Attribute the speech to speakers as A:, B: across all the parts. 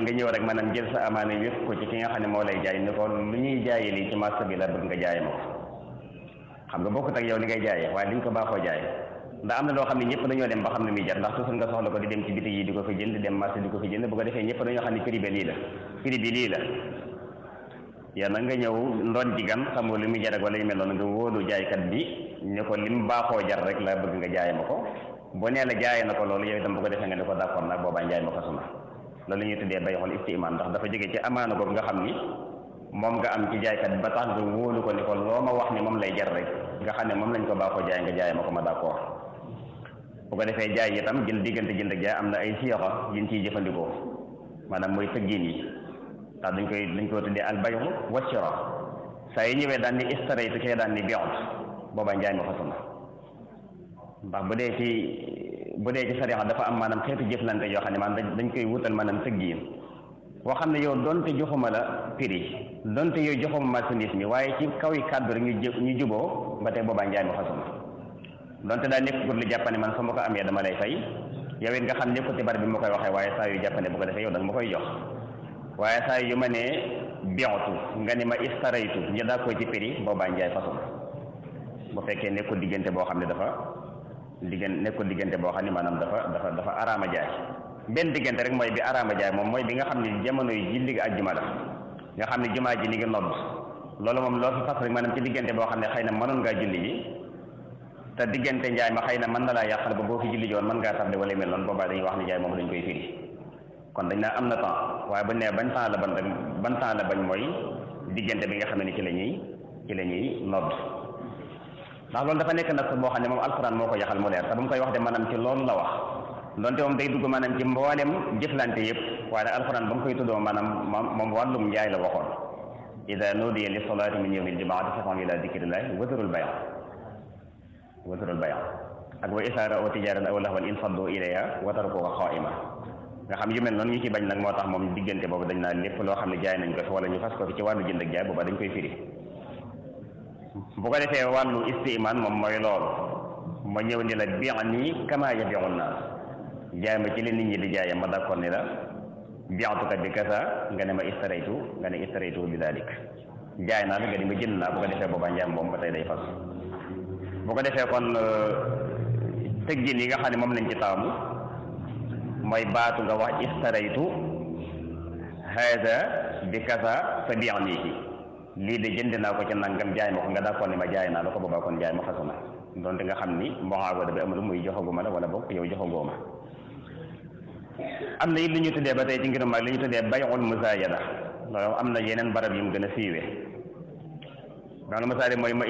A: nga ñëw rek maanaam jël sa amaana yëpp ko ci ki nga xam ne moo lay jaay ni ko lu ñuy jaayee lii ci marché bi la bëgg nga jaay ma ko xam nga bokkut ak yow li ngay jaayee waaye liñ ko baaxoo jaay ndax am na loo xam ne ñëpp dañoo dem ba xam ne muy jar ndax toujours nga soxla ko di dem ci bitig yi di ko fi jënd dem marché di ko fi jënd bu ko defee ñëpp dañoo xam ne prix bi lii la prix bi lii la yow nag nga ñëw ndoon ci gan xamoo li muy jar ak wala yu mel noonu nga wóolu jaaykat bi ne ko lim baaxoo jar rek la bëgg nga jaay ma ko boo nee la jaayee na ko loolu yow itam bu ko defee nga ne ko d'accord nag boobaa njaay ma fasu na loolu la ñuy tuddee bay'ul isti'maan ndax dafa jóge ci amaana boobu nga xam ni moom nga am ci jaaykat bi ba tax nga wóolu ko ni ko loo ma wax ni moom lay jar rek nga xam ne moom lañ ko baaxoo jaay nga jaay ma ko ma d'accord bu ko defee jaay itam diggante jënd ak jaay am na ay siyaxa yiñ ciy jëfandikoo maanaam mooy tëggiin yi ndax dañ koy tuddee al bay'u wa shira saa yi ñëwee daan ni istaraytu kee daan ni bi'tu boobaa njaay ma fasu na ndax bu dee ci sariya dafa am maanaam xeetu jëflante yoo xam ne maanaam dañ koy wutal maanaam tëggiin boo xam ne yow donte joxuma la prix donte yow joxuma marchandise mi waaye ci kaw yi kàddu rek ñu juboo ba tey boobaa njaay ma fasu na donte daa nekk pour lu jàppane man fa ma ko amee dama lay fay yow it nga xam nekku ci bari bi ma koy waxee waaye saa yu jàppane bu ko defee yow da nga ma koy jox waaye saa yu ma ne bi'tu nga ni ma istaraytu ñu daa ko ci prix boobaa njaay fasu na bu fekkee nekkul diggante boo xam ne nekkul diggante boo xam ne maanaam dafa araama jaay benn diggante rek mooy bi araama jaay moom mooy bi nga xam ne jamono yi julli àjjuma la nga xam ne jumaa ji ni ngi nodd loolu moom loo fi fas rek maanaam ci diggante boo xam ne xëy na mënoon ngaa julli ji te diggante njaay ma xëy na mën na laa yàqal ba boo fi julli ji woon mën ngaa tardé wala mel noonu boobaa dañuy wax ne jaay moom dañ koy firi kon dañ naa am na temps waaye bu nee ban temps la bañ mooy diggante bi nga xam ne ci la ñuy nodd ndax loolu dafa nekk nag boo xam ne moom alxuraan moo ko yaxal mu leer te ba mu koy wax de maanaam ci loolu la wax donte moom day dugg maanaam ci mboolem jëflante yëpp waaye nag alxuraan ba mu koy tuddoo maanaam moom wàllum njaay la waxoon ida nudiya li salaati min yawmil jumaati fas'aw ila dikrillahi wa zarul bay' ak wa izaa ra'aw tijaaratan aw lahwan infaddu ilayha wa tarakuuka qaa'ima nga xam yu mel noonu ñu ci bañ nag moo tax moom diggante boobu dañ naan lépp loo xam ne jaay nañ ko fi wala ñu fas ko fi ci wàllu jënd ak jaay booba dañ koy firi bu ko defee wàllu istimaan moom mooy loolu ma ñëw ni la bi'ni kamaa yabi'u naas jaay ma ci li nit ñi di jaayee ma d'accord ni la bi'tuka bi kaza nga ne ma istaraytu bi dalik jaay naa la nga ni ma jënd naa bu ko defee boobaa njaay moom ba tey day fas bu ko defee kon tëggin yi nga xam ne moom lañ ci taamu mooy baatu nga wax istaraytu hada bi kaza fa bi'nihi lii de jënd naa ko ci nangam jaay ma ko nga d'accord ni ma jaay naa la ko boobaa kon jaay ma fasu na donte nga xam ni muaawada bi amul muy joxaguma la wala boog yow joxagoo ma am na it lu ñu tuddee ba tey ci ngirum mag li ñu tuddee bay'ul muzaayada loolu am na yeneen barab yu mu gën a siiwee bay'ul muzaayada mooy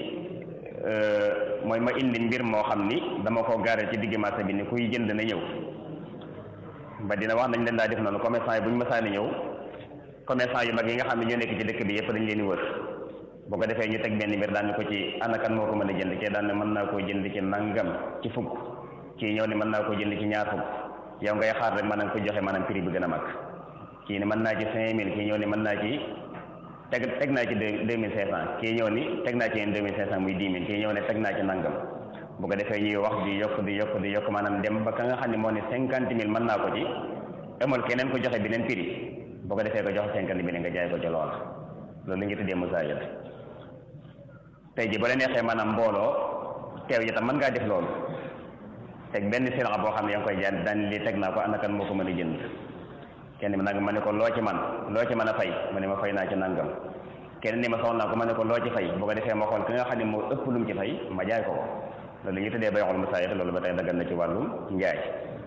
A: ma indi mbir moo xam ni dama ko gaaree ci digg marché bi ni kuy jënd na ñëw ba dina wax nañ leen daa def noonu commerçant yi bu ñu mësaani ñëw commerçant yu mag yi nga xam ne ñoo nekk ci dëkk bi yëpp dañ leen di wër boo ko defee ñu teg benn mbir daan ko ci anakan moo ko mën a jënd kii daan ne mën naa koo jënd ci nangam ci fukk kii ñëw ni mën naa koo jënd ci ñaar fukk yow ngay xaar rek maanaam ko joxe maanaam prix bi gën a mag kii ni mën naa ci 5000 kii ñëw ni mën naa ci teg naa ci 2500 kii ñëw ni teg naa ci 2500 muy 10 000 kii ñëw ne teg naa ci nangam bu ko defee ñuy wax di yokk maanaam dem ba ka nga xam ne moo ne 50 000 mën naa ko ci amul keneen ko joxe beneen prix boo ko defee ko joxe 50 000 nga jaay ko ci loola loolu la ñu tuddee musaayada tey ji ba la neexee maanaam mbooloo teew yi tam mën ngaa def loolu teg benn silence boo xam ne yaa ngi koy jaay daan lii teg naa ko ana kan moo ko mën a jënd kenn nag ma ne ko loo ci mën a fay ma ne ma fay naa ci nangam kenn ni ma soxla naa ko ma ne ko loo ci fay boo ko defee ma xool ki nga xam ne moo ëpp lu mu ci fay ma jaay ko loolu la ñuy tuddee bay'ul musaayada loolu ba tey daggal na ci wàllum njaay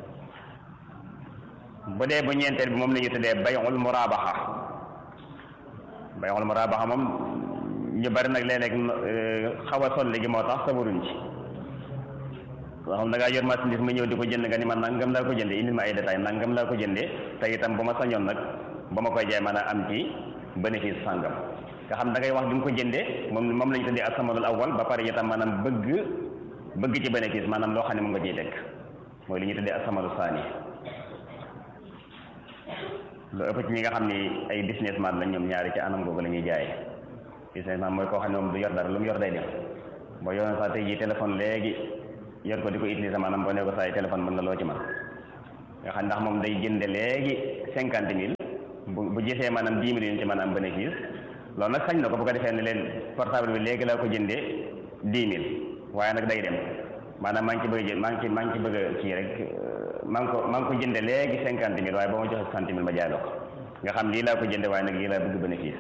A: bu dee bu ñeenteel bi moom la ñuy tuddee bay'ul muraabaxa moom ñu bari nag léeg-léeg xaw a sol léegi moo tax sabaruñ ci nga xam da ngaa yor marchandise ma ñëw di ko jënd nga ni ma nangam laa ko jëndee indil ma ay détails nangam laa ko jëndee te itam bu ma sañoon nag ba ma koy jaay mën a am ci bénéfice sàngam nga xam da ngay wax di nga ko jëndee moom la ñu tuddee as-samanul awwal ba pare itam maanaam bëgg ci bénéfice maanaam loo xam ne moom nga ciy teg mooy li ñu tuddee as-samanu saani lu ëpp ci ñi nga xam ni ay businessman lañ ñoom ñaari ci anam googu la ñuy jaayee businessman mooy koo xam ne moom du yor dara lu mu yor day dem boo yoroon saa tey jii téléphone léegi yor ko di ko utiliser maanaam boo nee ko saa yi téléphone mën na loo ci man nga xam ndax moom day jënde léegi 50 000 bu gisee maanaam 10 000 yu ñu ci mën a am bénéfice loolu nag sañ na ko bu ko defee ne leen portable bi léegi laa ko jëndee 10 000 waaye nag day dem maanaam maa ngi ci bëgg a jël maa ngi ci bëgg a kii rek maa ngi ko jënde léegi 50 000 waaye boo ma joxe 60 000 ma jaay la ko nga xam lii laa ko jënde waaye nag lii laa bëgg bénéfice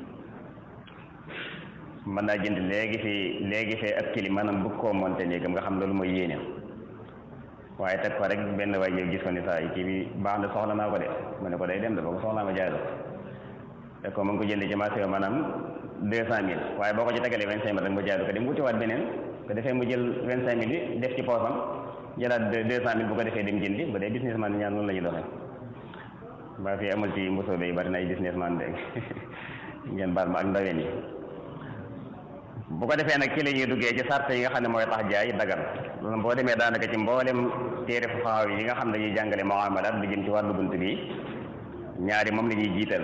A: mën naa jënd léegi fee ak kili maanaam bëgg koo monté néegam nga xam loolu mooy yéeneem waaye teg ko rek benn waay ñëw gis ko ni saa yi kii bi baax na soxla naa ko de ma ne ko day dem de boo ko soxlaa ma jaay la ko te ko ma ngi ko jëndee ci marché yo maanaam 200 000 waaye boo ko ci tegalee 25 000 rek ma jaay la ko dem wutiwaat beneen ko defee mu jël 25 000 yi def ci poosam jëlaat 200 000 bu ko defee dem jëndi bu dee businessman ñaan noonu la ñuy doxee ba fii amul ci mbosoo yi bari na ay businessman dégg ngeen baal ma ak ndaween yi bu ko defee nag ci la ñuy duggee ci sart yi nga xam ne mooy tax jaay dagan loolu boo demee daanaka ci mboolem téere fuqahaa yi nga xam ne dañuy jàngale muamalat lu jëm ci wàllu bunt bi ñaari moom la ñuy jiital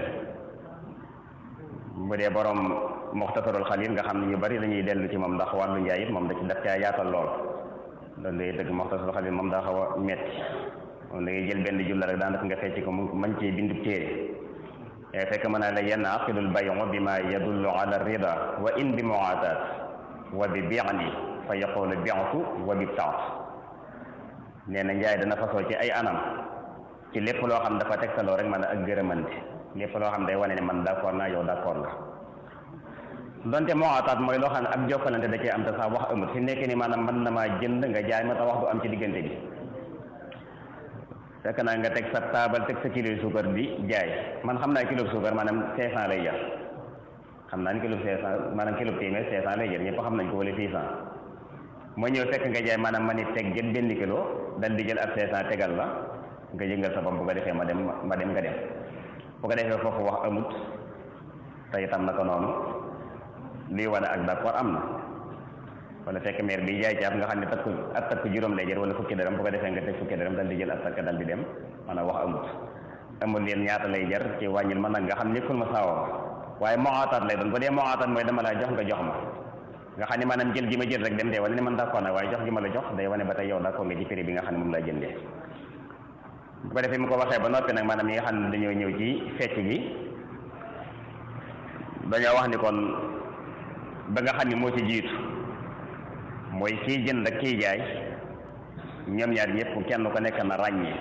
A: bu dee borom muxtasarul xalil nga xam ne ñu bari dañuy dellu ci moom ndax wàllu njaay it moom da ci daf caa yaatal lool loolu day dëgg muxtasarul xalil moom daa xaw a metti moom da ngay jël benn jumla rek daanaka nga fecc ko mu mën ci bindub téere fekk mën naa la yenn aqidul bayu bi ma yadullu ala rida wa in bi muatat wa bi bi'ni fa yaqulu bi'tu wa bi taat nee na njaay dana fasoo ci ay anam ci lépp loo xam dafa tegtaloo rek man ak gërëmante lépp loo xam day wane ne man d'accord naa yow d'accord nga donte muatat mooy loo xam ne ab jokkalante da cee am te sax wax amut fi nekk ni maanaam mën na maa jënd nga jaay ma te wax du am ci diggante bi fekk naa nga teg sa taabal teg sa kilo suukar di jaay man xam naa kilo suukar maanaam 500 lay jar xam naa ni kilo 500 maanaam kilo téeméer 500 lay jar ñëpp xam nañ ko wala 600 moo ñëw fekk nga jaay maanaam ma ni teg jël benn kilo dal di jël ab 500 tegal la nga yëngal sa bopp bu ko defee ma dem nga dem bu ko defee foofu wax amut te itam naka noonu lii wane ak d'accord am na wala fekk meer bi jaay caaf nga xam ne takku juróom lay jël wala fukki dërëm bu ko defee nga teg fukki dërëm dal di jël ab takk dal di dem maanaam wax amul leen ñaata lay jar ci wàññil ma nag nga xam nekkul ma saawoo waaye mu'atat lay doon bu dee mu'atat mooy dama laa jox nga jox ma nga xam ne maanaam jël gi ma jël rek dem dee wane ne man d'accord nag waaye jox gi ma la jox day wane ba tey yow d'accord nga ci prix bi nga xam ne moom laa jëndee bu ko defee mu ko waxee ba noppi nag maanaam yi nga xam ne dañoo ñëw ci fecc gi dañoo wax ni kon ba nga xam ne moo ci jiitu mooy kii jënd ak kii jaay ñoom ñaar ñëpp kenn ko nekk na ràññee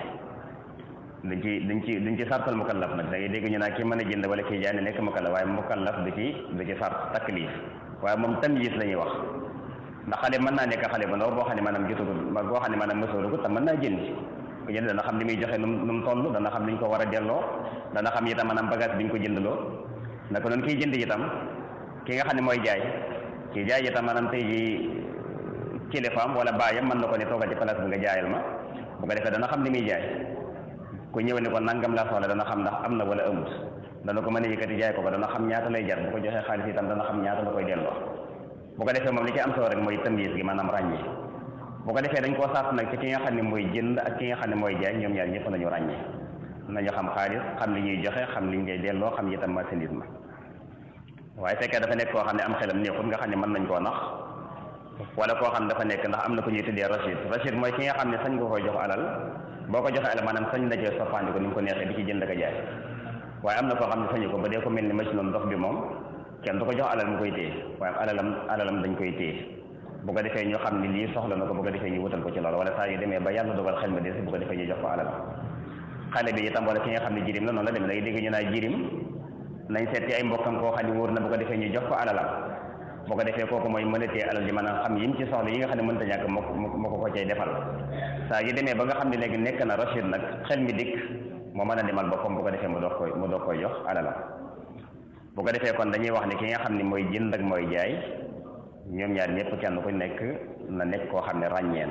A: duñ ci sartal mukallaf nag da ngay dégg ñu naa kii mën a jënd wala kii jaay ne nekk mukallaf waaye mukallaf du ci sart taklif waaye moom tamyiz la ñuy wax ndax xale mën naa nekk xale bu ndaw boo xam ne maanaam jotagul boo xam ne maanaam mësoorugu te mën naa jënd ko jënd dana xam li muy joxe nu mu toll dana xam li ñu ko war a delloo dana xam itam maanaam bagage bi ñu ko jëndloo naka noonu kiy jënd itam ki nga xam ne mooy jaay kii jaay itam maanaam tey ji kilifaam wala baayam mën na ko ne toogal ci place bi nga jaayal ma bu ko defee dana xam li muy jaay ku ñëw ni ko nangam laa soxla dana xam ndax am na wala amut dana ko mën a yëkkati jaay ko dana xam ñaata lay jar bu ko joxee xaalis itam dana xam ñaata la koy delloo bu ko defee moom li ci am solo rek mooy tamyiz gi maanaam ràññee bu ko defee dañ koo saat nag ci ki nga xam ne mooy jënd ak ki nga xam ne mooy jaay ñoom ñaar ñëpp nañu ràññee nañu xam xaalis xam li ñuy joxe xam li ngay delloo xam itam marchandise ma waaye fekkee dafa nekk koo xam ne am xelam neexut nga xam ne mën nañ koo nax wala koo xam dafa nekk ndax am na ko ñuy tuddee rachid mooy ki nga xam ne sañ nga koy jox alal boo ko joxee alal maanaam sañ na cee soppandi ko ni mu ko neexee di ci jënd ak jaay waaye am na koo xam ne sañu ko ba dee ko mel ni machine noonu dox bi moom kenn du ko jox alal mu koy téye waaye alalam dañ koy téye bu ko defee ñu xam ni lii soxla na ko bu ko defee ñu wutal ko ci loolu wala saa yu demee ba yàlla dogal xel ma des bu ko defee ñu jox ko alal xale bi itam wala ki nga xam ne jirim la noonu la demee day dégg ñu naa jirim nañ seet ci ay mbokkam koo xam ne wóor na bu ko defee ñu jox ko alalam boo ko defee kooku mooy mën a téye alal ji mën a xam yim ci soxla yi nga xam ne mënta ñàkk moo ko cay defal saa yu demee ba nga xam ne léegi nekk na rachid nag xel mi dikk moo mën a demal boppam bu ko defee mu doog koy jox alalam bu ko defee kon dañuy wax ne ki nga xam ne mooy jënd ak mooy jaay ñoom ñaar ñëpp kenn ku nekk na nekk koo xam ne ràññee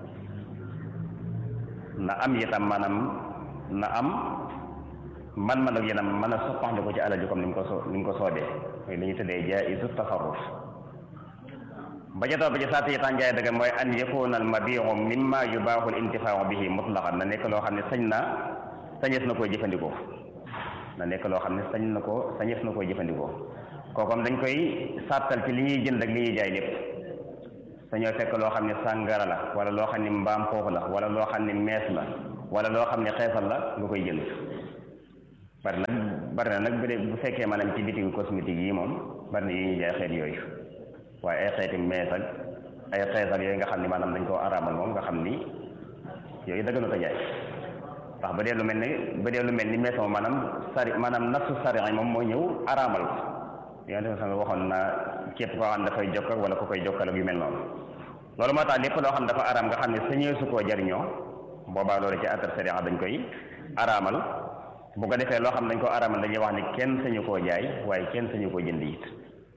A: na am itam maanaam na am man ak yenam mën a soppaxndi ko ci alal ji comme ni mu ko soobee mooy li ñu tuddee jaa'izu tasarruf ba ca topp ba ci saati yi tan jaay dëgg mooy an yakuna al mabi'u mimma yubaahu al intifaa'u bihi mutlaqan na nekk loo xam ne sañees na koy jëfandikoo na nekk loo xam ne sañees na koy jëfandikoo kookom dañ koy sàttal ci li ñuy jënd ak li ñuy jaay lépp sañoo fekk loo xam ne sàngara la wala loo xam ne mbaam xuux la wala loo xam ne mees la wala loo xam ne xeesal la nga koy jënd bari nag bari na nag bu fekkee maanaam ci bitigu cosmétique yi moom bari na yu ñuy jaay xeet yooyu waaye ay xeeti mees ak ay xees ak yooyu nga xam ni maanaam dañ koo araamal moom nga xam ni yooyu dëgganut a jaay ndax ba dee lu mel ni mees moom maanaam nafsu sari moom moo ñëw araamal ko yonent bi waxoon na képp koo xam dafay jokk ak wala ku koy jokkal ak yu mel noonu loolu moo tax lépp loo xam dafa araam nga xam ne sañee su koo jariñoo boobaa loolu ci atar sariya dañ koy araamal bu ko defee loo xam dañ ko araamal dañuy wax ni kenn sañu koo jaay waaye kenn sañu koo jënd it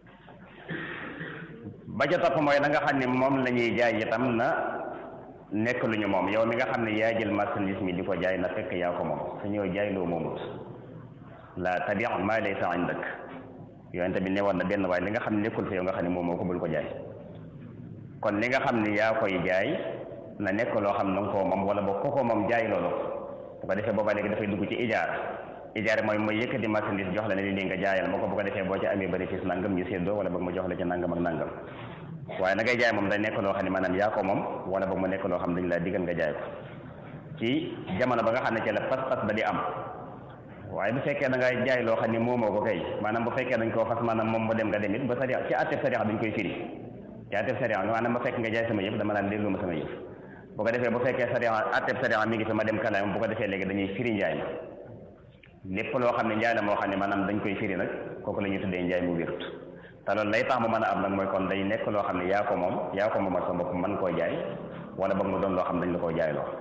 A: ba ca topp mooy la nga xam ne moom la ñuy jaay itam na nekk lu ñu moom yow mi nga xam ne yaa jël marchandise mi di ko jaay na fekk yaa ko moom sañoo jaay loo moomut la tabi' ma laysa indak yonent bi ne woon na benn waaye li nga xam ne nekkul fa yow nga xam ne moom moo ko bul ko jaay kon li nga xam ne yaa koy jaay na nekk loo xam na nga koo moom wala boog ko moom jaay loolu bu ko defee boobaa léegi dafay dugg ci ijaar mooy yëkkati marchandise jox la ne lii nga jaayal ma ko bu ko defee boo ci amee bénéfice nangam ñu séddoo wala boog ma jox la ci nangam ak nangam waaye na ngay jaay moom day nekk loo xam ne maanaam yaa ko moom wala boog mu nekk loo xam ne dañ laa digal nga jaay ko ci jamono ba nga xam ne ci la pas-pas ba di am waaye bu fekkee da ngay jaay loo xam ne moomoo ko kay maanaam bu fekkee dañ koo fas maanaam moom mu dem nga dem it ba sariya ci àtteb sariya dañ koy firi ci àtteb sariya maanaam ba fekk nga jaay sama yëf dama naan delloo ma sama yëf bu ko defee bu fekkee sariya àtteb sariya mi ngi fi ma dem kalaam bu ko defee léegi dañuy firi njaay ma lépp loo xam ne njaay la moo xam ne maanaam dañ koy firi nag kooku la ñuy tuddee njaay mu wérut te loolu lay tax mu mën a am nag mooy kon day nekk loo xam ne yaa ko moomal sa bopp mën koo jaay wala boog mu doon loo xam dañ la koo jaay loo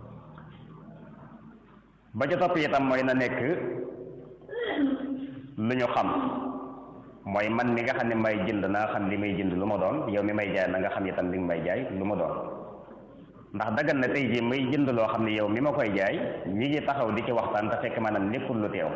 A: ba ca topp itam mooy na nekk lu ñu xam mooy man mi nga xam ne may jënd naa xam li may jënd lu ma doon yow mi may jaay na nga xam itam li may jaay lu ma doon ndax daggan na tey jii may jënd loo xam ne yow mi ma koy jaay ñi ngi taxaw di ci waxtaan te fekk maanaam nekkul lu teew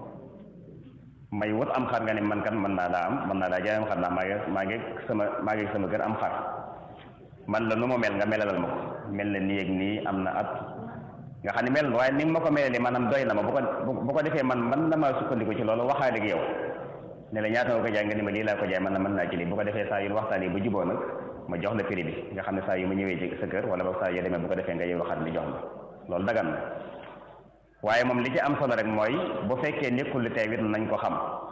A: may wut am xar nga ne man kat mën naa laa jaay am xar ndax maa ngi sama kër am xar man la nu mu mel nga melalal ma ko mel na nii ak nii am na at nga xam ne mel waaye ni ma ko melalee maanaam doy na ma bu ko defee man na maa sukkandiku ci loolu waxaale ak yow ne la ñaata nga ko jaay nga ni ma lii laa ko jaay man na mën naa ci lii bu ko defee saa yu waxtaanee ba juboo nag ma jox la prix bi nga xam ne saa yu ma ñëwee ci sa kër wala ba saa yu demee bu ko defee nga yow waxaat li jox ma loolu dagan na waaye moom li ci am solo rek mooy bu fekkee nekkul lu teewit nañ ko xam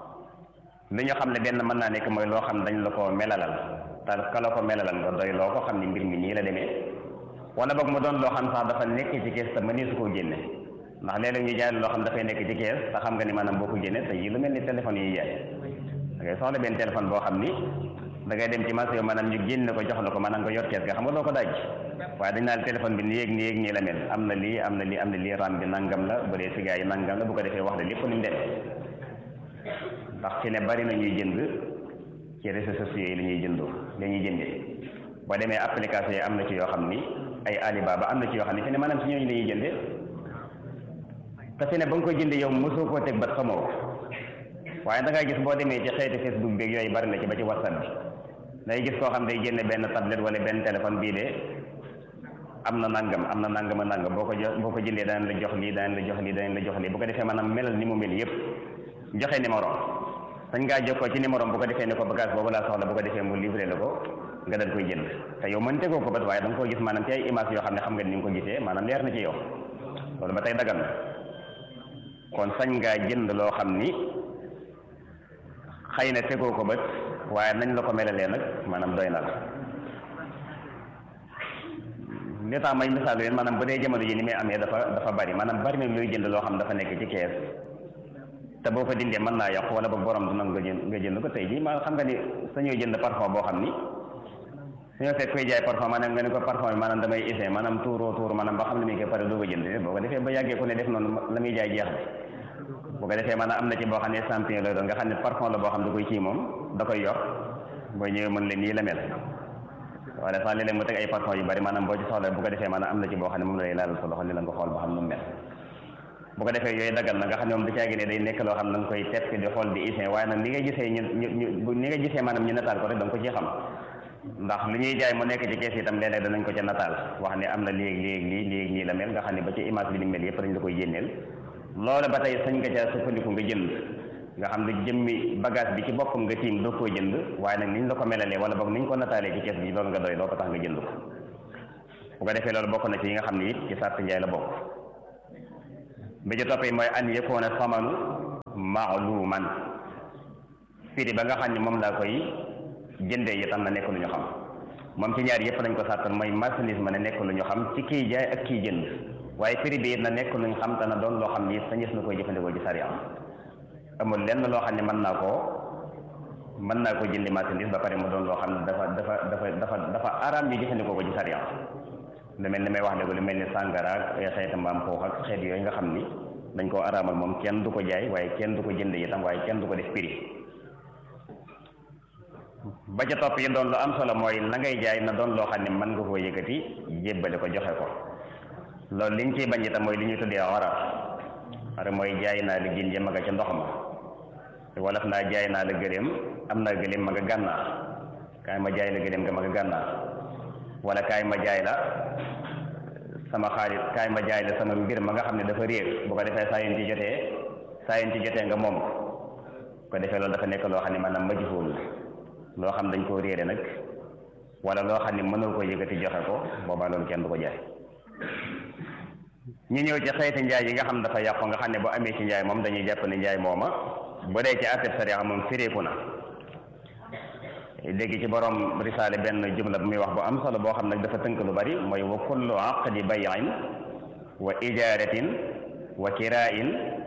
A: li ñu xam ne benn mën naa nekk mooy loo xam dañ la ko melalal te ka la ko melalal nga doy loo ko xam ne mbir mi nii la demee wala boog mu doon loo xam sax dafa nekk ci kees te mënee su koo génne ndax léeg-léeg ñu jaay loo xam dafay nekk ci kees te xam nga ni maanaam boo ko génne te yi lu mel ni téléphone yi jaay da ngay soxla benn téléphone boo xam ni da ngay dem ci marché yow maanaam ñu génne ko jox la ko maanaam nga yor kees nga xam nga doo ko daj waaye dañ naan téléphone bi nii la mel am na lii ram bi nangam la bu dee si gars yi nangam la bu ko defee wax de lépp ni mu demee ndax fi ne bari na ñuy jënd ci réseaux sociaux yi la ñuy jëndoo la ñuy jëndee boo demee application yi am na ci yoo xam ni ay Alibaba am na ci yoo xam ne fi ne maanaam si ñooñu la ñuy jëndee te fi ne ba nga koy jëndee yow mosoo koo teg bat xamoo ko waaye da ngay gis boo demee ci xeeti Facebook beeg yooyu bari na ci ba ci WhatsApp bi day gis koo xam day génne benn tablette wala benn téléphone bii de am na nangam boo ko jëndee danañ la jox lii bu ko defee maanaam melal ni mu mel yëpp joxe numéro dañ ngaa jokkoo ci numéro bu ko defee ne ko bagage boobu laa soxla bu ko defee mu livré la ko nga dal koy jënd te yow mën tegoo ko bat waaye da nga koy gis maanaam ci ay image yoo xam ne xam nga ni nga ko gisee maanaam leer na ci yow loolu ba tey dagan na kon sañ ngaa jënd loo xam ni xëy na tegoo ko bët waaye nañ la ko melalee nag maanaam doy na la li tax may misaal leen maanaam bu dee jamono ji ni muy amee dafa bari maanaam bari na looy jënd loo xam dafa nekk ci kees te boo ko dindee mën naa yàqu wala boog borom du nag nga jënd ko tey jii maa xam nga ni sañoo jënd parfum boo xam ni suñoo fekk koy jaay parfum maanaam nga ne ko parfum bi maanaam damay essayé maanaam tuur maanaam ba xam ne mi ngi koy pare doo ko jënd boo ko defee ba yàggee ku ne def noonu la muy jaay jeex bi bu ko defee maanaam am na ci boo xam ne champion lay doon nga xam ne parfum la boo xam da koy kii moom da koy yor boo ñëwee mën leen nii la mel wala sax léeg-léeg mu teg ay parfum yu bari maanaam boo ci soxla bu ko defee maanaam am na ci boo xam ne moom lay laalal sa loxo ni la nga xool ba xam nu mu mel bu ko defee yooyu dagal na nga xam ne moom da caa génne day nekk loo xam ne da nga koy test di xool di isin waaye nag ni nga gisee ni nga gisee maanaam ñu nataal ko rek da nga ko ci xam ndax li ñuy jaay mu nekk ci kees itam léeg-léeg danañ ko ca nataal wax ne am na léegi nii la mel nga xam ne ba ci image bi ni mel yëpp dañ la koy génneel loolu ba tey sañ nga ca sukkandiku nga jënd nga xam ne jëmmi bagage bi ci boppam nga tiim doo koo jënd waaye nag niñ la ko melalee wala boog niñ ko nataalee ci kees bi loolu nga doy loo ko tax nga jënd ko bu ko defee loolu bokk na ci yi nga xam ne it ci sàrt njaay la bokk bi ci toppee mooy an yëkkoon a samanu maaluman prix ba nga xam ne moom laa koy jëndee itam na nekk lu ñu xam moom ci ñaar yëpp lañ ko sàttal mooy marchandise ma ne nekk lu ñu xam ci kiy jaay ak kiy jënd waaye prix bi it na nekk lu ñu xam te na doon loo xam ni sañes na koy jëfandikoo ci sariya amul lenn loo xam ne mën naa ko jëndi marchandise ba pare mu doon loo xam ne dafa araam ñu jëfandikoo ko ci sariya lu mel ni may wax léegi lu mel ni sàngara ak ay xeeti mbaam xuux ak xeet yooyu nga xam ni dañ koo araamal moom kenn du ko jaay waaye kenn du ko jënd itam waaye kenn du ko def prix ba ca topp yi doon lu am solo mooy la ngay jaay na doon loo xam ne mën nga koo yëkkati jébbale ko joxe ko loolu liñ ciy bañ itam mooy li ñuy tuddee xarar mooy jaay naa la jën ya ma nga ca ndox ma wolof naa jaay naa la gëléem am naa gëléem ma nga gànnaar kaay ma jaay la gëléem nga ma nga gànnaar wala kaay ma jaay la sama xaalis kaay ma jaay la sama mbir ma nga xam ne dafa réer bu ko defee saa yéen ci jotee nga moom ko defee loolu dafa nekk loo xam ne maanaam majhuul loo xam dañ koo réere nag wala loo xam ne mënoo ko yëkkati joxe ko boobaa loolu kenn du ko jaay ñu ñëw ci xeeti njaay yi nga xam dafa yàqu nga xam ne boo amee ci njaay moom dañuy jàpp ne njaay mooma bu dee ci atteb sariya moom fireeku na léegi ci borom risaale benn jumla bu muy wax bu am solo boo xam nag dafa tënk lu bari mooy wa kullu aqdi bay'in wa ijaratin wa kira'in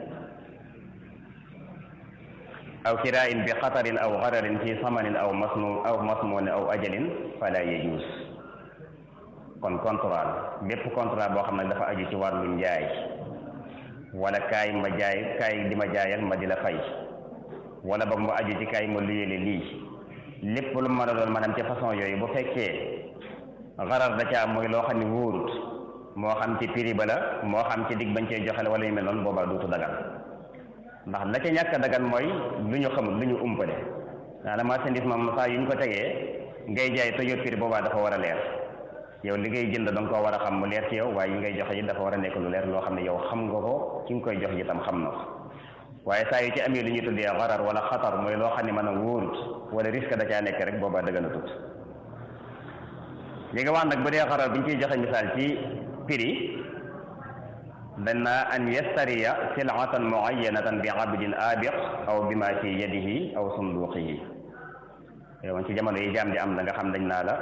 A: aw kira'in bi xatarin aw xararin fi samanin aw masmunin aw ajalin fala yajuz kon contrat bépp contrat boo xam nag dafa aju ci wàllu njaay wala kaay ma jaay kaay di ma jaayal ma di la fay wala boog mu aju ci kaay ma luyele lii lépp lu mën a doon maanaam ci façon yooyu bu fekkee xarar da caa mooy loo xam ne wóorut moo xam ci prix ba la moo xam ci digg bañ cee joxe wala yu mel noonu boobaa duutu dagan ndax la ca ñàkk a dagan mooy lu ñu xamul lu ñu umpale maanaam marchandise moom saa yu ñu ko tegee ngay jaay tojot prix boobaa dafa war a leer yow li ngay jënd da nga koo war a xam mu leer ci yow waaye yi ngay joxe yi dafa war a nekk lu leer loo xam ne yow xam nga ko ki nga koy jox itam xam na ko waaye saa yu ci amee lu ñuy tuddee xarar wala xatar mooy loo xam ne mën a wóorut wala risque da caa nekk rek boobaa dëgg na tut li nga wax nag bu dee xarar bi ñu ciy joxe misaal ci prix dañ naa an yastariya silatan muayyanatan bi abdin abiq aw bima fi yadihi aw sunduqihi yow ci jamono yi jaam di am la nga xam dañ naa la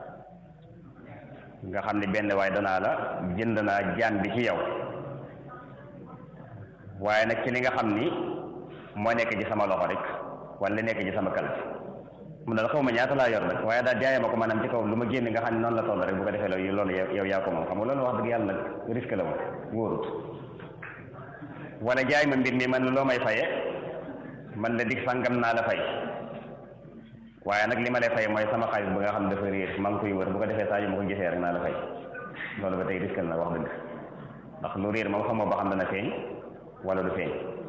A: nga xam ne benn waaye danaa la jënd naa jaam bi ci yow waaye nag ci li nga xam ni moo nekk ci sama loxo rek wala li nekk ci sama kalaf mu ne la xaw ma ñaata laa yor nag waaye daal jaayee ma ko maanaam ci kaw lu ma génn nga xam ne noonu la toll rek bu ko defee loolu yow yaa ko moom xam nga loolu wax dëgg yàlla nag risque la moom wóorut wala jaay ma mbir mi man loo may faye man la dig sàngam naa la fay waaye nag li ma lay fay mooy sama xaalis ba nga xam ne dafa réer maa ngi koy wër bu ko defee saa yu ma ko gisee rek naa la fay loolu ba tey risque la wax dëgg ndax lu réer moom xamoo ba xam dana feeñ wala du feeñ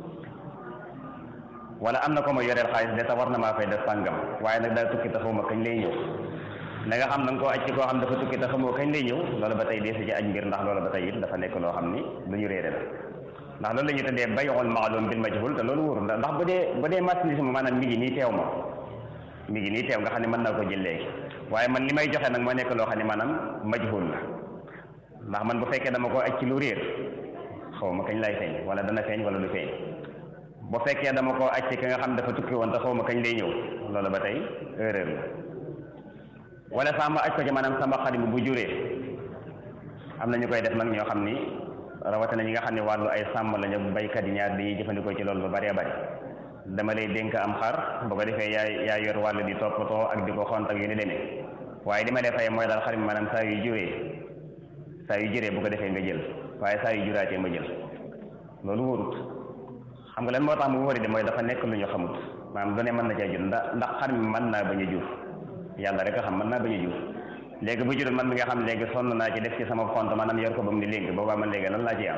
A: wala am na ko ma yoreel xaalis de te war na maa fay def sàngam waaye nag daa tukki te xawma kañ lay ñëw la nga xam da nga koo aj ci koo xam dafa tukki te xamoo kañ lay ñëw loolu ba tey deesu ci aj mbir ndax loolu ba tey it dafa nekk loo xam ni lu ñu réere la ndax loolu la ñuy tuddee bay'ul ma'lum bil majhul te loolu wóorul ndax bu dee marchandise mu maanaam mi ngi nii teew ma mi ngi nii teew nga xam ne mën naa ko jël léegi waaye man li may joxe nag moo nekk loo xam ne maanaam majhul la ndax man bu fekkee dama ko aj ci lu réer xaw ma kañ lay feeñ wala dana feeñ wala du feeñ bu fekkee dama ko aj ci ki nga xam dafa tukki woon te xaw ma kañ lay ñëw loolu ba tey erreur la wala sama aj ko ci maanaam sama xadim bu juree am na ñu koy def nag ñoo xam ni rawatina ñi nga xam ne wàllu ay sàmm lañu baykat yi ñaar di jëfandikoo ci loolu lu bëree bëri dama lay dénk am xar bu ko defee yaa yor wàllu di toppatoo ak di ko xont ak yu ni demee waaye li ma lay fay mooy daal xar mi maanaam saa yu juree bu ko defee nga jël waaye saa yu juraatee ma jël loolu wóorut xam nga lan moo tax mu wóori de mooy dafa nekk lu ñu xamut maanaam lu ne mën na caa jur ndax xar mi mën naa bañ a jur yàlla rek a xam mën naa bañ a jur léegi bu jurul man mi nga xam léegi sonn naa ci def ci sama compte maanaam yor ko ba mu ni léegi boobaa man léegi lan laa ciy am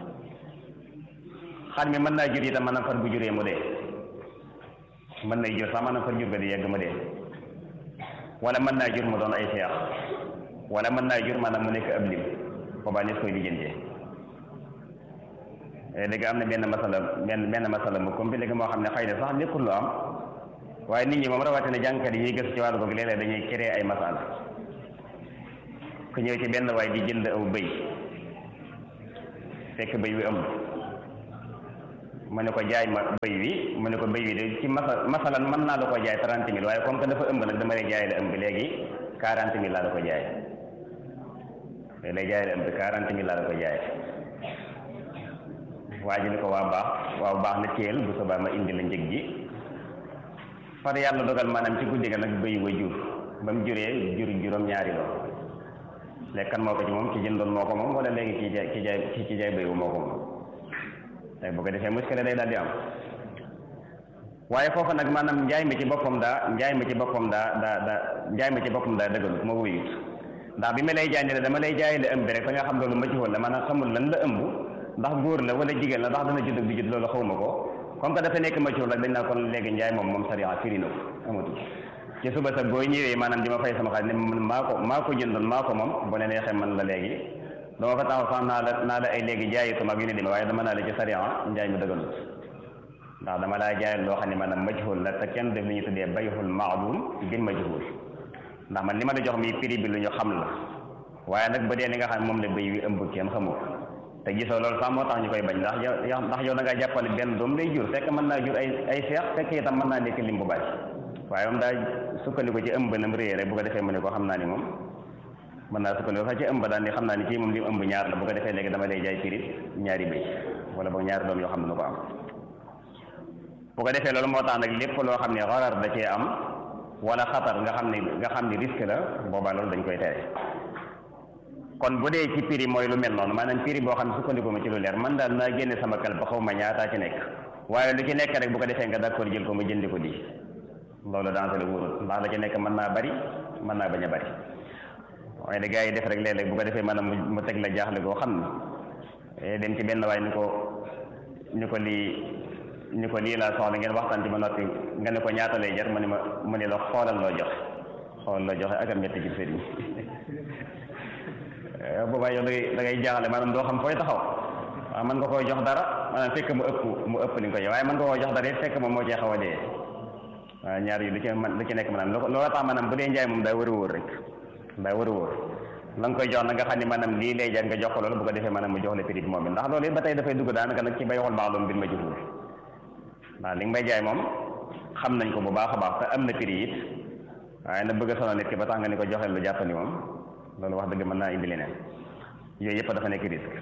A: xar mi mën naa jur itam maanaam far bu juree mu dee mën nay jur sax maanaam far jur ga di yegg mu dee wala mën naa jur mu doon ay seex wala mën naa jur maanaam mu nekk ab lim boobaa nit koy lijjantee léegi am na benn masala mu comme bi léegi moo xam ne xëy na sax nekkul lu am waaye nit ñi moom rawatina jàngkat yi ñuy gëstu ci wàllu googu léeg-léeg dañuy créer ay masala ku ñëw ci benn waay di jënd aw bëy fekk bëy wi ëmb ma ne ko jaay ma bëy wi mu ne ko bëy wi de ci masalan mën naa la ko jaay 30 000 waaye comme que dafa ëmb nag dama lay jaay la ëmb léegi 40 000 laa la ko jaay lay jaay la ëmb 40 000 laa la ko jaay waa ji ni ko waaw baax na téel bu subaa ma indi la njëg ji far yàlla dogal maanaam ci guddi ga nag bëy wa jur ba mu juree juróom-ñaari doom léegi kan moo ko ci moom ci jëndoon moo ko moom wala léegi ci jaay bëy wu moo ko moom léegi bu ko defee muskile day daal di am waaye foofu nag maanaam njaay mi ci boppam daa dëggalut ma wuyut ndax bi ma lay jaay ne la dama lay jaay la ëmb rek fa nga xam loolu ma ci woon la maanaam xamul lan la ëmb ndax góor la wala jigéen la ndax dana judd du judd loolu xawma ko comme que dafa nekk ma ci woon rek dañ naa kon léegi njaay moom sariya firi na ko amatu ci suba sa boo ñëwee maanaam di ma fay sama xaalis ne maa ko jëndoon maa ko moom bu ne neexee man la léegi dama fa taxaw sax naa la ay léegi jaayitu mag yu ne demee waaye dama naa la ci sariya njaay mi dëgganut ndax dama laa jaayal loo xam ne maanaam majhul la te kenn def li ñu tuddee bayhul ma'lum bil majhul ndax man li ma la jox mi prix bi lu ñu xam la waaye nag ba dee li nga xam ne moom la bëy wi ëmb kenn xamu te gisoo loolu sax moo tax ñu koy bañ ndax yow da ngaa jàppale benn doom lay jur fekk mën naa jur ay seex fekk itam mën naa nekk lim bu bàyyi waaye moom daa sukkandiku ci ëmb nam réy rek bu ko defee mu ne ko xam naa ni moom mën naa sukkandiku sax ci ëmb daal ni xam naa ni kii moom li mu ëmb ñaar la bu ko defee léegi dama lay jaay prix ñaari bëy wala boog ñaari doom yoo xam ne nu ko am bu ko defee loolu moo tax nag lépp loo xam ne xarar da cee am wala xatar nga xam ne risque la boobaa loolu dañ koy tere kon bu dee ci prix mooy lu mel noonu maanaam prix boo xam ne sukkandiku ma ci lu leer man daal naa génne sama kal ba xaw ma ñaataa ci nekk waaye lu ci nekk rek bu ko defee nga d'accord jël ko ma jëndi ko di loolu daanaka la wóorul ndax la ci nekk mën naa bari mën naa bañ a bari waaye da gars yi def rek léeg-léeg bu ko defee maanaam mu teg la jaaxle koo xam ne dem ci benn waaye ni ko lii laa soxla ngeen waxtaan ci ma noppi nga ne ko ñaata lay jar mu ne la xoolal loo joxe ak am ñetti ci sëriñ boobaa yow da ngay jaaxle maanaam doo xam fooy taxaw waaw mën nga koy jox dara maanaam fekk mu ëpp li nga ko jox waaye mën nga koy jox dara it fekk moom moo cee xaw a dee waaw ñaar yi lu ci nekk maanaam loolu tax maanaam bu dee njaay moom daa war a wóor rek daa war a wóor la nga koy jox nag nga xam ne maanaam lii lay jar nga jox ko loolu bu ko defee maanaam mu jox la prix bi moom it ndax loolu it ba tey dafay dugg daanaka nag ci bay waxul baax loolu mbir ma jëful waaw li nga may jaay moom xam nañ ko bu baax a baax te am na prix it waaye nag bëgg a sonal nit ki ba tax nga ni ko joxeel lu jàppandi moom loolu wax dëgg mën naa indi leneen yooyu yëpp dafa nekk risque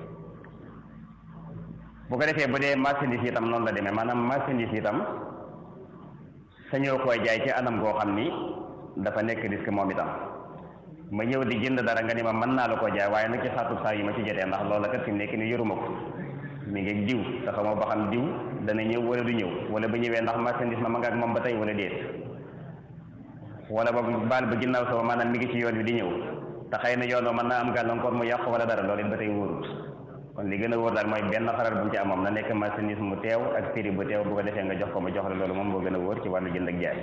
A: bu ko defee bu dee marchandise itam noonu la demee maanaam marchandise itam sañoo koy jaay ci anam goo xam ni dafa nekk risque moom itam ma ñëw di jënd dara nga ni ma mën naa la koo jaay waaye nag ci sartu saa yi ma ci jotee ndax loola kat fi mu nekk ni yoruma ko mi ngi diw te xamoo ba xam diw dana ñëw wala du ñëw wala bu ñëwee ndax marchandise ma nga ak moom ba tey wala déet wala ba baal ba ginnaaw soo maanaam mi ngi ci yoon wi di ñëw te xëy na yoon mën naa am gàllankoor mu yàqu wala dara loolu it ba tey wóorut kon li gën a wóor daal mooy benn xarar bu mu ci am moom na nekk marchandise mu teew ak prix bu teew bu ko defee nga jox ko ma jox la loolu moom moo gën a wóor ci wàllu jënd ak jaay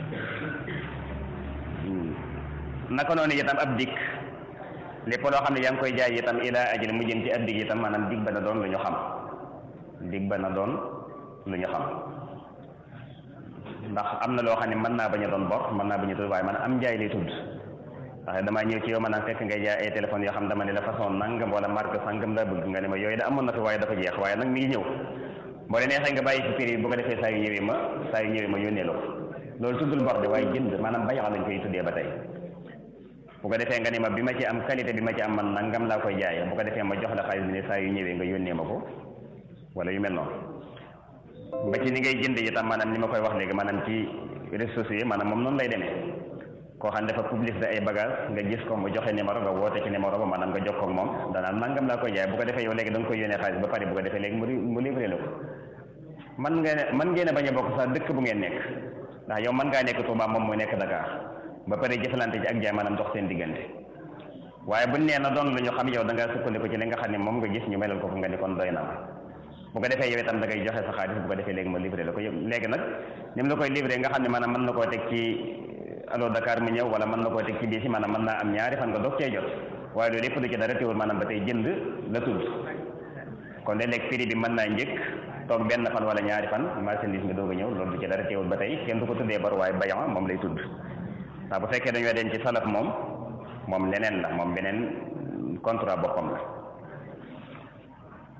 A: naka noonu itam ab dikk lépp loo xam ne yaa ngi koy jaay itam ila ajal mu jëm ci ab dig itam maanaam dig ba na doon lu ñu xam dig ba na doon lu ñu xam ndax am na loo xam ne mën naa bañ a doon bor mën naa bañ a tudd waaye maanaam am njaay lay tudd ndax damaa ñëw ci yow maanaam fekk ngay jaay ay téléphones yoo xam dama ne la façon nangam wala marque sangam laa bëgg nga ne ma yooyu da amoon na fi waaye dafa jeex waaye nag mi ngi ñëw boo leen neexee nga bàyyi ci prix bu ko defee saa yu ñëwee ma yónnee la ko loolu tuddul bor de waaye jënd maanaam bayax lañ koy tuddee ba tey bu ko defee nga ne ma bi ma ci am qualité bi ma ci am man nangam laa koy jaayee bu ko defee ma jox la xaalis bi ne saa yu ñëwee nga yónnee ma ko wala yu mel noonu ba ci ni ngay jënd itam maanaam ni ma koy wax léegi maanaam ci réseaux sociaux yi maanaam moom noonu lay demee koo xam ne dafa publicité ay bagage nga gis ko mu joxe numéro nga woote ci numéro ba maanaam nga jokkoo ak moom danaa nangam laa koy jaay bu ko defee yow léegi da nga koy yónnee xaalis ba pare bu ko defee léegi mu livré la ko man ngeen a bañ a bokk sax dëkk bu ngeen nekk ndax yow mën ngaa nekk Touba moom muy nekk Dakar ba pare jëfalante ci ak jaay maanaam dox seen diggante waaye buñ nee na doon lu ñu xam yow da ngaa sukkandiku ci li nga xam ne moom nga gis ñu melal ko fu nga ni kon doy na ma bu ko defee yow itam da ngay joxe sa xaalis bu ko defee léegi ma livré la ko yëpp léegi nag ni mu la koy livré nga xam ne maanaam mën na koo teg ci Allo Dakar mu ñëw wala mën na koo teg ci bii si maanaam mën naa am ñaari fan nga doog cee jot waaye loolu lépp du ci dara teewul maanaam ba tey jënd la tudd kon léeg-léeg prix bi mën naa njëkk toog benn fan wala ñaari fan marchandise mi doog a ñëw loolu du ci dara teewul ba tey kenn du ko tuddee bor waaye bayan moom lay tudd ndax bu fekkee dañoo dem ci salaf moom leneen la moom beneen contrat boppam la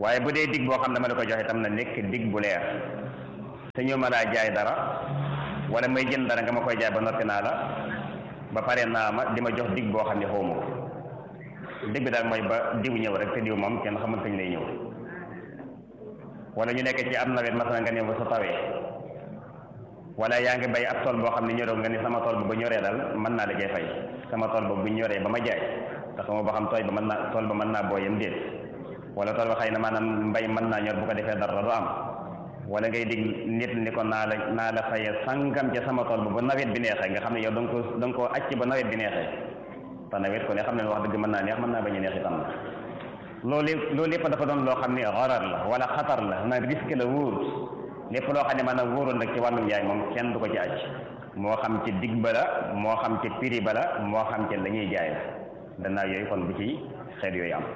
A: waaye bu dee dig boo xam ne dama la ko joxe tam na nekk dig bu leer te ñëw ma laa jaay dara wala may jënd dara nga ma koy jaay ba noppi naa la ba pare naa ma di ma jox dig boo xam ne xawma ko dig bi daal mooy ba diw ñëw rek te diw moom kenn xamul kañ lay ñëw wala ñu nekk ci am nawet masala nga ne ba sa tawee wala yaa ngi bay ab tool boo xam ne ñoroo nga ni sama tool ba ñoree daal mën naa la cay fay sama tool ba bu ñoree ba ma jaay te xama ba xam tool ba mën naa booyam déet wala tool ba xëy na maanaam mbay mën naa ñor bu ko defee dara du am wala ngay dig nit ni ko naa la faye sangam ca sama tool ba nawet bi neexee nga xam ne yow da nga koo acc ba nawet bi neexee te nawet ko ne xam ne wax dëgg mën naa neex mën naa bañ a neex itam loolu lépp dafa doon loo xam ne xarar la wala xatar la na risque la wóorut lépp loo xam ne maanaam wóorul nag ci wàllum njaay moom kenn du ko ci acc moo xam ci dig ba la moo xam ci prix ba la moo xam ci la ñuy jaay la danaa yooyu kon bu ci xeet yooyu am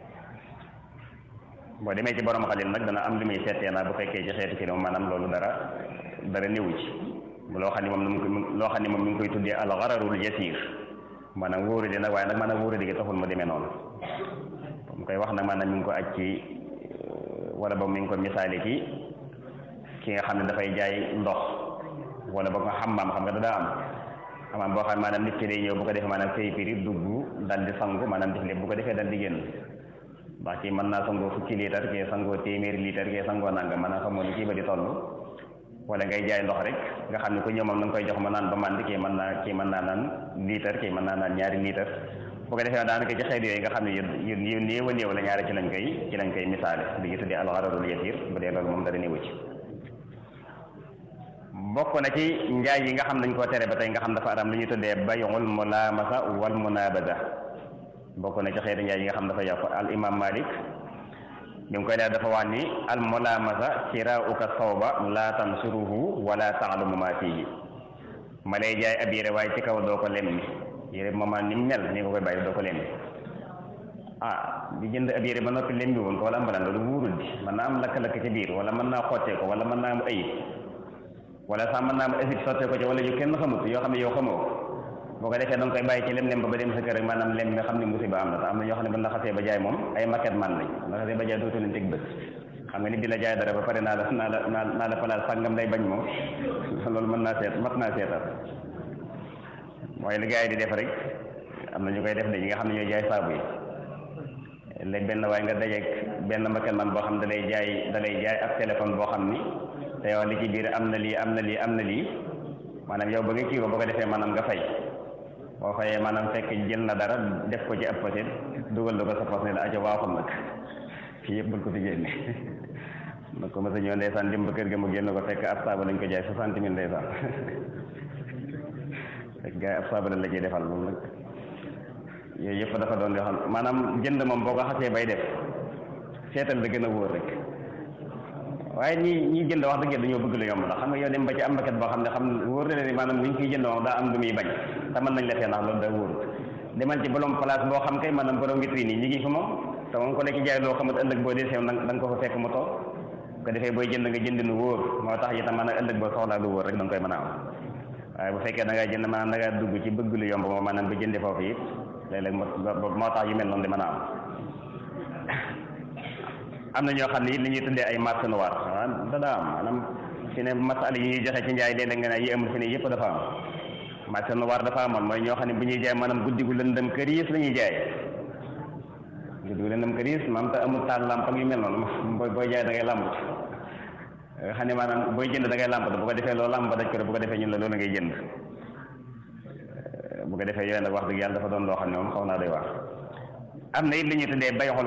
A: boo demee ci borom xalil nag dana am lu muy seetee naa bu fekkee ci xeetu ci moom maanaam loolu dara néewu ci loo xam ne moom mi ngi koy tuddee al ghararul yasir maanaam wóoru di nag waaye nag maanaam wóoru di gi taxul mu demee noonu mu koy wax nag maanaam mi ngi ko aj ci wala boobu mi ngi ko misaale ci ki nga xam ne dafay jaay ndox wala boog nga xammaam xam nga daa am xammaam boo xam ne maanaam nit ki day ñëw bu ko defee maanaam fay prix dugg dal di sangu maanaam def lépp bu ko defee dal di génn ndax kii mën naa sangoo fukki litre kii sangoo téeméeri litre kii sangoo nanga maanaam xamoo ni kii ba di toll wala ngay jaay ndox rek nga xam ne ku ñëw moom na nga koy jox ma naan ba màndi kii mën naa naan litre kii mën naa naan ñaari litre bu ko defee daanaka ci xeet yooyu nga xam ne yu néew a néew la ñaari ci lañ koy misaale li ñu tuddee al-ghararul yasir bu dee loolu moom dara néewu ci bokk na ci njaay yi nga xam nañ koo tere ba tey nga xam dafa aram lu ñu tuddee bay'ul mulamasa wal munabaza bokk na ci xeeti njaay yi nga xam dafa yàqu al imam Malik bi mu koy def dafa wax ni al mulamasa shiraa'uka sawba la tansuruhu wala ta'lamu ma fihi ma lay jaay ab yére waaye ci kaw doo ko lemmi yére bi moom ni mu mel ni nga koy bàyyi doo ko lemmi di jënd ab yére ba noppi lemmi woon ko wala mbalaan loolu wuurul di mën naa am lakk-lakk ci biir wala mën naa xottee ko wala mën naa am ayib wala sax mën naa am acide sottee ko ci wala yu kenn xamut yoo xam ne yow xamoo boo ko defee da nga koy bàyyi ci lem-lem ba dem sa kër rek maanaam lem nga xam ne musiba am na te am na ñoo xam ne bu la xasee ba jaay moom ay maquette man lañ la xasee ba jaay dootu leen teg bët xam nga nit di la jaay dara ba pare naa la palaas sàngam lay bañ moom loolu mat naa seetal mooy li gars yi di def rek am na ñu koy def de ñi nga xam ne ñooy jaay saabu yi léegi benn waaye nga dajeeg benn maquette man boo xam da lay jaay ak téléphone boo xam ni te yow li ci biir am na lii maanaam yow ba nga kii boo ko defee maanaam nga fay boo fayee maanaam fekk jël na dara def ko ci ab pochette dugal la ko sa poche ne la aca waaxul nag fii yëpp bul ko fi génne nag ko mos a ñëw ndeysaan dem ba kër ga mu génn ko fekk ab saabu lañ ko jaay 60 000 ndeysaan fekk gars yi ab saabu lañ la ciy defal moom nag yooyu yëpp dafa doon yoo xam maanaam jënd moom boo ko xasee bay def seetal da gën a wóor rek waaye ñi jënd wax dëgg dañoo bëgg lu yomb ndax xam nga yow dem ba ci am maquette boo xam ne xam wóor na leen maanaam buñ koy jënd moom daa am lu muy bañ te mën nañ la fee ndax loolu daa wóorut demal ci borom place boo xam kay maanaam borom vitrine yi ñi ngi fa moom te moom ko la ci jaay loo xamante ëllëg boo dee sew da nga ko fa fekk mu toog ko defee booy jënd nga jënd nu wóor moo tax itam maanaam ëllëg boo soxlaa lu wóor rek da nga koy mën a am waaye bu fekkee da ngaa jënd maanaam da ngaa dugg ci bëgg lu yomb moom maanaam ba jënde foofu it léeg-léeg moo tax yu mel noonu di mën a am na ñoo xam ne it li ñuy tuddee ay marché noir waaw dadaa am maanaam fi ne masal yi ñuy joxe ci njaay léeg-léeg nga ne yi amul fi ne yëpp dafa am marché noir dafa amoon mooy ñoo xam ne bu ñuy jaay maanaam guddi gu lëndëm këriis la ñuy jaay guddi gu lëndëm këriis maanaam te amul taal lamp ak yu mel noonu booy jaay da ngay làmb nga xam ne maanaam booy jënd da ngay làmp bu ko defee loolu làmp daj ko bu ko defee ñun la loolu ngay jënd bu ko defee yooyu nag wax dëgg yàlla dafa doon loo xam ne moom xaw naa doy wax am na it li ñuy tuddee bay'ul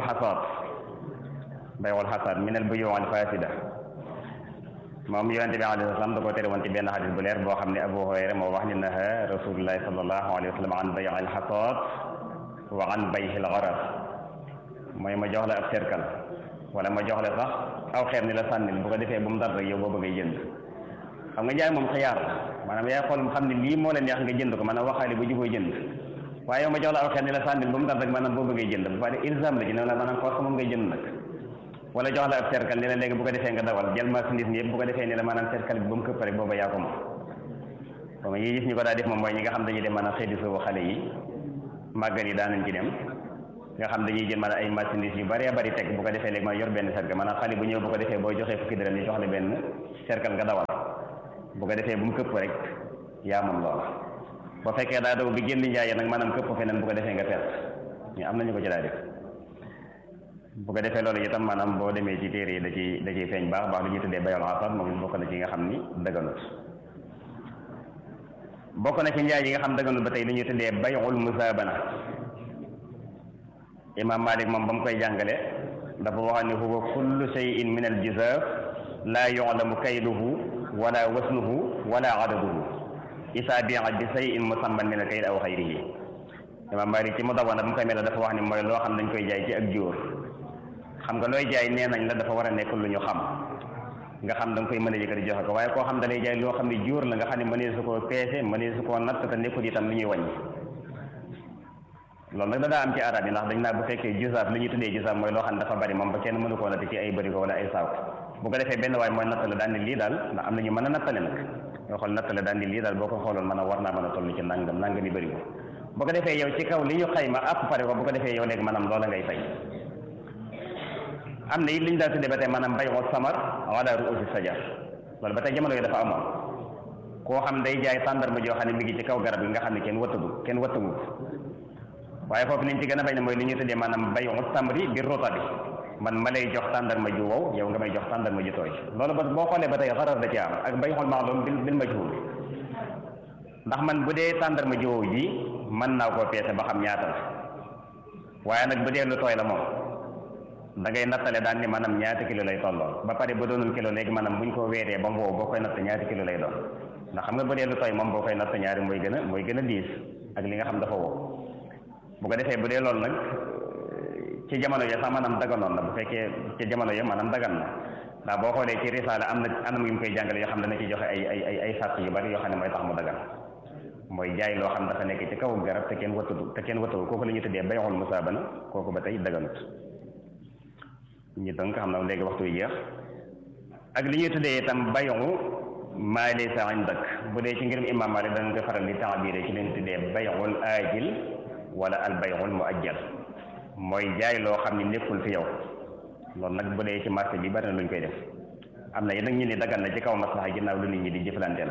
A: xasaad min al buyu' al fasida moom yonente bi alayhi salaam da ko tere woon ci benn xadis bu leer boo xam ne Abu Hurayra moo wax ni naha rasulullahi sallallahu alayhi wa sallam an bay' al xasaad wa an bay' al gharar mooy ma jox la ab cercle wala ma jox la sax aw xeer ni la sànnil bu ko defee bu mu dal rek yow boo bëggee jënd xam nga jaay moom xiyaar maanaam yaay xool xam ne lii moo la neex nga jënd ko maanaam waxaale bu juboo jënd waaye yow ma jox la aw xeer ni la sànnil bu mu dal rek maanaam boo bëggee jënd bu pare ilzam la ci ne la maanaam force moom ngay jënd nag wala jox la ab cercle ni la léegi bu ko defee nga dawal jël marchandise mi yëpp bu ko defee ni la maanaam cercle bi ba mu këpp rek booba yaa ko moom comme yi gis ñu ko daa def moom mooy ñi nga xam dañuy dem maanaam xëy di soobu xale yi màggal yi daanañ ci dem nga xam dañuy jël maanaam ay marchandises yu bëree bëri teg bu ko defee léegi ma yor benn cercle maanaam xale bu ñëw bu ko defee boo joxee fukki dërëm ñu jox la benn cercle nga dawal bu ko defee bu mu këpp rek yaa moom loola bu fekkee daa daw bi génn njaay nag maanaam këpp feneen bu ko defee nga perte ñu am nañu ko ci daa def bu ko defee loolu itam maanaam boo demee ci téere yi da ciy feeñ baax lu ñuy tuddee bayal asar moom bokk na ci nga xam ni dëgganut bokk na ci njaay yi nga xam dëgganut ba tey lu ñuy tuddee bayul musaabana imam Malik moom ba mu koy jàngale dafa wax ne huwa kullu shay'in min al jizaf la yu'lamu kayluhu wala wasnuhu wala adaduhu isa bi'a bi shay'in musamman min al kayl aw xayrihi imam Malik ci mu dawana ba mu koy mel dafa wax ni mooy loo xam dañ koy jaay ci ak jóor xam nga looy jaay nee nañ la dafa war a nekk lu ñu xam nga xam da nga koy mën a yëkkati joxe ko waaye koo xam da lay jaay loo xam ne jóor la nga xam ne mënee su koo peese mënee su koo natt te nekkul itam lu ñuy wàññi loolu nag daa am ci arab yi ndax dañ naa bu fekkee jusaaf li ñuy tuddee jusaaf mooy loo xam ne dafa bari moom ba kenn mënu koo natt ci ay bëri ko wala ay saako bu ko defee benn waay mooy nattale daan ni lii daal ndax am na ñu mën a nattale nag yoo xool nattale daan ni lii daal boo ko xooloon mën a war naa mën a toll ci nangam yi bëri ko bu ko defee yow ci kaw li ñu xayma àpp pare ko bu ko defee yow léegi maanaam loola ngay fay am na it li ñu daal tuddee ba tey maanaam bay ko samar wala ruusi sajar loolu ba tey jamono yi dafa amoon koo xam day jaay tàndarma joo xam ne mi ngi ci kaw garab gi nga xam ne kenn wattagu waaye foofu niñ ci gën a bañ ne mooy li ñuy tuddee maanaam bayu samri bi rota bi man ma lay jox tàndarma ju wow yow nga may jox tàndarma ju tooy loolu ba boo xoolee ba tey xarar da ci am ak bayul ma'lum bil majhul ndax man bu dee tàndarma ju wow ji mën naa koo peese ba xam ñaata la waaye nag bu dee lu tooy la moom da ngay nattale daan ni maanaam ñaata kilo lay tolloo ba pare ba doonul kilo léegi maanaam buñ ko weeree ba mu wow boo koy natt ñaata kilo lay doon ndax xam nga bu dee lu tooy moom boo koy natt ñaari mooy gën a diis ak li nga xam dafa wow bu ko defee bu dee loolu nag ci jamono ya sax maanaam daganoon na bu fekkee ci jamono ya maanaam dagan na ndax boo xoolee ci risaala am na anam yu mu koy jàngale yoo xam dana ci joxe ay sàrt yu bari yoo xam ne mooy tax mu dagan mooy jaay loo xam dafa nekk ci kaw garab te kenn wattu kooku la ñuy tuddee bay'ul musaabana kooku ba tey daganut ñu tënk xam na léegi waxtu yu jeex ak li ñuy tuddee itam bayu maa laysa indak bu dee ci ngirum imam Maalik danañ koy faral di taabire ci leen tuddee bayul aajil wala al bayul muajjal mooy jaay loo xam ne nekkul fi yow loolu nag bu dee ci marché bi bari na lu ñu koy def am na nag ñu ni dagan na ci kaw maslaxa ginnaaw lu nit ñi di jëflanteel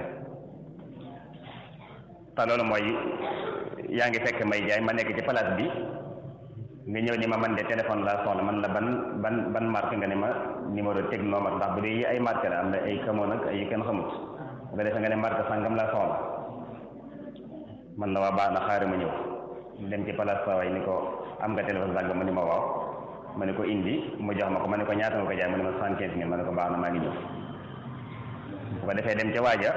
A: te loolu mooy yaa ngi fekk may jaay ma nekk ci place bi nga ñëw ni ma man de téléphone laa soxla man la ban marque nga ne ma numéro Tecno mag ndax bu dee yi ay marque la am na ay Camon ak ay yu kenn xamut bu ko defee nga ne marque sangam laa soxla man la waa baax na xaari ma ñëw dem ci place saway ni ko am nga téléphone sangam ma ni ma waaw ma ne ko indi mu jox ma ko ma ne ko ñaata nga ko jaay ma ne ma 75 000 ma ne ko baax na maa ngi ñëw bu ko defee dem ca waaja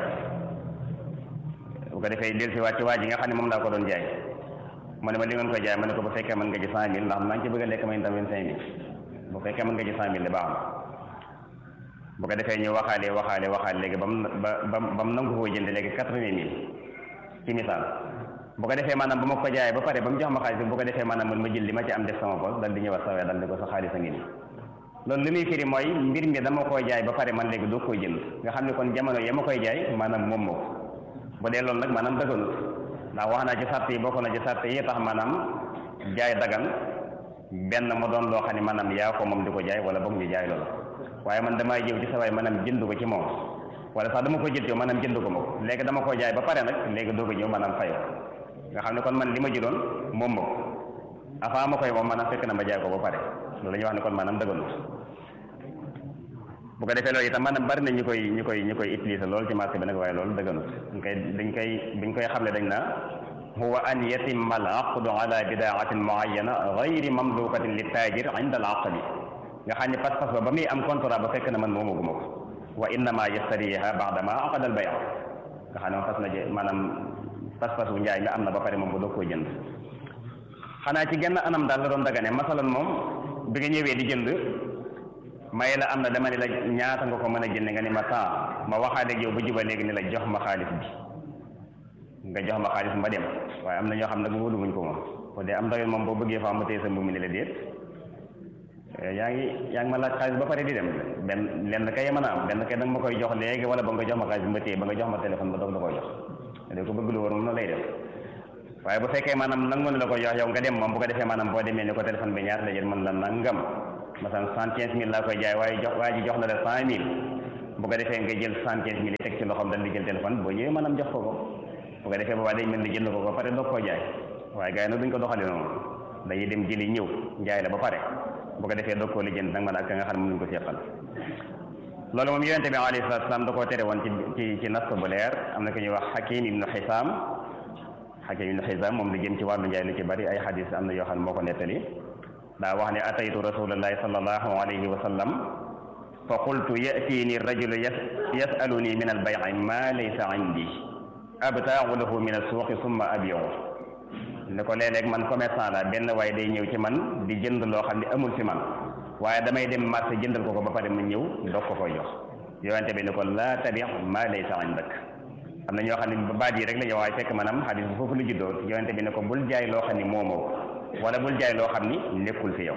A: bu ko defee del si waat ci waaj yi nga xam ne moom laa ko doon jaay mu ne ma li ngeen koy jaay ma ne ko bu fekkee mën nga ci 100 000 ndax maa ngi ci bëgg a lekk ma itam 25 000 bu fekkee mën nga ci 100 000 de baax na bu ko defee ñu waxaale léegi ba mu nangu koo jënd léegi 80 000 ci misaal bu ko defee maanaam ba ma ko jaayee ba pare ba mu jox ma xaalis bu ko defee maanaam man ma jël li ma ci am def sama poche dal di ñëwaat sawee dal di ko sa xaalis a ngi nii loolu li muy firi mooy mbir mi dama koy jaay ba pare man léegi doo koy jënd nga xam ne kon jamono ya ma koy jaay maanaam moom moo ko bu dee loolu nag maanaam dëgganut ndax wax naa ci sart yi bokk na ci sart yi tax maanaam jaay dagan benn mu doon loo xam ne maanaam yaa ko moom di ko jaay wala boog ñu jaay loolu waaye man damay jëw ci sa waay maanaam jënd ko ci moom wala sax dama ko jël ci maanaam jënd ko ma ko léegi dama ko jaay ba pare nag léegi doo ko ñëw maanaam fay ko nga xam ne kon man li ma jëloon moom ma ko avant ma koy moom maanaam fekk na ma jaay ko ba pare loolu la ñuy wax ne kon maanaam dëgganut bu ko defee loolu itam maanaam bari na ñu koy utiliser loolu ci marché bi nag waaye loolu dëgganut buñ koy xamle dañ naa huwa an yatimma al aqdu ala bidaatin muayyana gayri mamlukatin li taajir inda al aqdi nga xam ne pas-pas ba muy am contrat ba fekk na man moomaguma ko wa innama yastariha ba'dama aqada al bay' nga xam ne moom fas na maanaam pas-pas bu njaay nga am na ba pare moom bu doog koo jënd xanaa ci genn anam daal la doon dagane masalan moom bi nga ñëwee di jënd may la am na dama ne la ñaata nga ko mën a jënd nga ni ma temps ma waxaale ak yow ba juba léegi ni la jox ma xaalis bi nga jox ma xaalis ma dem waaye am na ñoo xam ne wóolu wuñ ko moom bu dee am ndaw moom boo bëggee fa ma téye sa mbubb mi ni la déet yaa ngi ma laaj xaalis ba pare di dem benn lenn kay mën a am benn kay da nga ma koy jox léegi wala ba nga jox ma xaalis bi ma téye ba nga jox ma téléphone ba doog da koy jox léegi ko bëgg lu war moom noonu lay def waaye bu fekkee maanaam nangu na la ko jox yow nga dem moom bu ko defee maanaam boo demee ni ko téléphone bi ñaar la jël mën la nangam masalan 115 000 laa koy jaay waaye waa ji jox na la 100 000 bu ko defee nga jël 115 000 yi teg ci loxoom dal di jël téléphone boo ñëwee maanaam jox ko bu ko defee boobaa day mel ni jënd ko ba pare doog koo jaay waaye gars yi nag duñ ko doxale noonu dañuy dem jëli ñëw jaay la ba pare bu ko defee doog koo lijjanti nag man ak ka nga xam ne mënuñ ko seqal loolu moom yonente bi alayhi salaatu salaam da koo tere woon ci nas bu leer am na ko ñuy wax Hakim ibnu Xisaam moom li jëm ci wàllu njaay lu ci bari ay xadis am na yoo xam ne moo ko nettali daa wax ne ataytu rasulallahi sallallahu alayhi wa sallam fa qultu yatini rajulu yasaluni min albay'i ma laysa indi abta'u lahu min as-suuqi summa abi'u ne ko léeg-léeg man commerçant la benn waaye day ñëw ci man di jënd loo xam ne amul fi man waaye damay dem marché jëndal ko ba pare mu ñëw doog ko koy jox yonente bi ne ko laa tabi' ma laysa indak am na ñoo xam ne baat yi rek la ñu waaye fekk maanaam xadis bi foofu la juddoo yonente bi ne ko bul jaay loo xam ni moomoo wala bul jaay loo xam ni nekkul fi yow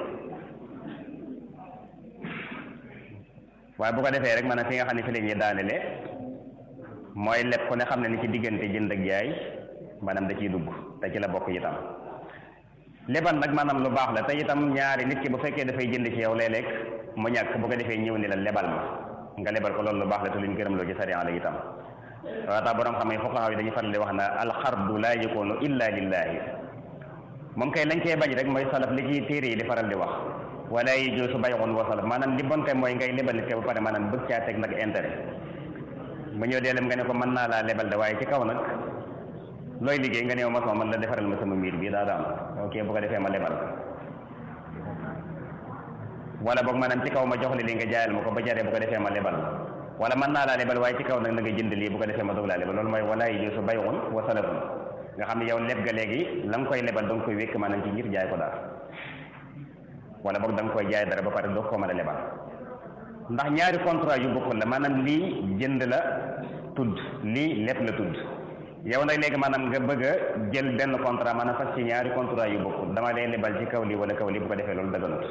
A: waaye bu ko defee rek maanaam fi nga xam ne fi la ñuy daanele mooy lépp ku ne xam ne ni ci diggante jënd ak jaay maanaam da ciy dugg te ci la bokk itam lebal nag maanaam lu baax la te itam ñaari nit ki bu fekkee dafay jënd ci yow léeg-léeg mu ñàkk bu ko defee ñëw ni la lebal ma nga lebal ko loolu lu baax la te luñ gërëm loo ci sariya la itam waaw tax borom xam ne fuqahaa yi dañuy faral di wax na alxardu laa yakunu illa lillahi moom kay lañ koy bañ rek mooy salaf li ci téere yi di faral di wax wala yajuuzu bay'un wa salaf maanaam li bon kay mooy ngay lebal nit ke ba pare maanaam bëgg caa teg nag intérêt mu ñëw dee lem nga ne ko mën naa laa lebal de waaye ci kaw nag looy liggéey nga ne ma man la defaral ma sama miir bi daa daan ok bu ko defee ma lebal wala boog maanaam ci kaw ma jox li nga jaayal ma ko ba jaree bu ko defee ma lebal wala mën naa laa lebal waaye ci kaw nag na nga jënd lii bu ko defee ma doog laa lebal loolu mooy wala yajuuzu bay'un wa salafun nga xam ne yow leb ga léegi la nga koy lebal da nga koy wékk maanaam ci ngir jaay ko dara wala boog da nga koy jaay dara ba pare doog koo mën a lebal ndax ñaari contrat yu bokkul la maanaam lii jënd la tudd lii lépp la tudd yow nag léegi maanaam nga bëgg a jël benn contrat maanaam fas ci ñaari contrat yu bokkul dama lay lebal ci kaw lii wala kaw lii bu ko defee loolu daganut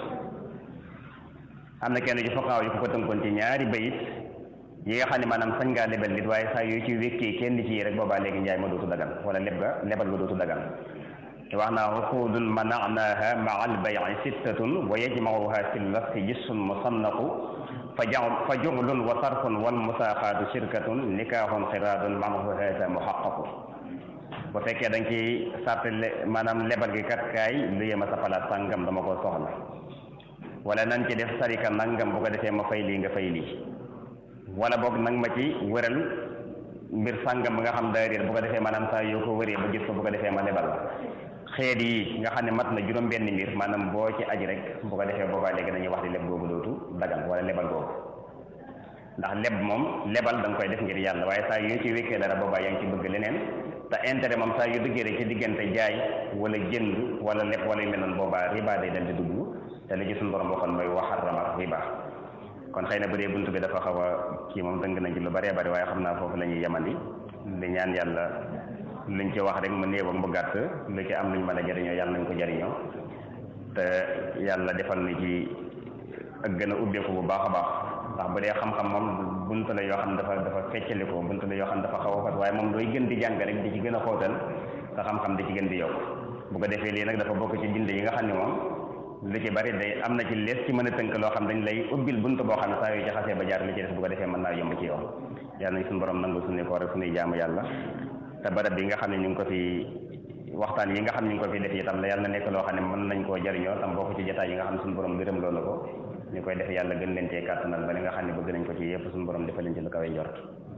A: am na kenn ci fuqahaa yu ko tënkoon ci ñaari bayit yi nga xam ne maanaam sañ ngaa lebal nit waaye saa yooyu ci wékkee kenn ci yi rek boobaa léegi njaay ma dootu dagan wala lebal ga dootu dagan te wax naa uquudun mana'naaha ma'a al-bay'i sittatun wa yajma'uha fi lafzi jissun musannaqu fa ju'lun wa sarfun wal musaaqaatu shirkatun nikaahun xiraadun ma'ahu haadha muhaqqaqu bu fekkee da nga ciy sart maanaam lebal gi kat kaay lu yema sa palaas sàngam dama ko soxla wala nan ci def sarika nangam bu ko defee ma fay lii nga fay lii wala boog nag ma ci wëral mbir sàngam ba nga xam daa réer bu ko defee maanaam saa yoo ko wëree ba gis ko bu ko defee ma lebal xeet yi nga xam ne mat na juróom benn mbir maanaam boo ci aji rek bu ko defee boobaa léegi dañuy wax di leb googu dootu dagan wala lebal googu ndax leb moom lebal da nga koy def ngir yàlla waaye saa yoo ci wékkee dara boobaa yaa ngi ci bëgg leneen te intérêt moom saa yu duggee rek ci diggante jaay wala jënd wala leb wala yu mel noonu boobaa riba day dal di dugg te li ci suñu borom waxoon mooy wa harrama riba kon xëy na bu dee buntu bi dafa xaw a kii moom dëng nañ ci lu bëree bëri waaye xam naa foofu la ñuy yemandi di ñaan yàlla luñ ci wax rek mu néew ak mu gàtt lu ci am luñ mën a jëriñoo yàlla nañ ko jëriñoo te yàlla defal na ci ak gën a ubbeeku bu baax a baax ndax bu dee xam-xam moom buntu la yoo xam ne dafa feccalikoo buntu la yoo xam ne dafa xaw a fat waaye moom dooy gën di jàng rek di ci gën a xóotal te xam-xam di ci gën di yokk bu ko defee lii nag dafa bokk ci bind yi nga xam ne moom lu ci bari day am na ci lees ci mën a tënk loo xam dañ lay ubbil buntu boo xam ne saa yu ci xasee ba jaar li ci def bu ko defee mën naa yomb ci yow yàlla nañ suñu borom nangu suñu ko rek suñuy jaamu yàlla te barab bi nga xam ne ñu ngi ko fi waxtaan yi nga xam ne ñu ngi ko fi def itam la yàlla na nekk loo xam ne mën nañ koo jariñoo tam bokk ci jotaay yi nga xam ne suñu borom gërëm loo na ko ñu koy def yàlla gën leen cee kàttanal ba li nga xam ne bëgg nañ ko ci yëpp suñu borom defal leen ci lu kawe njort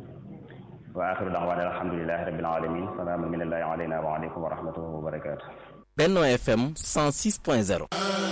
A: wa axiru da'waana alhamdulillahi rabbil alamin salaamun minallahi alayna wa aleykum wa rahmatullahi wa barakatuh.
B: Benno FM 106.0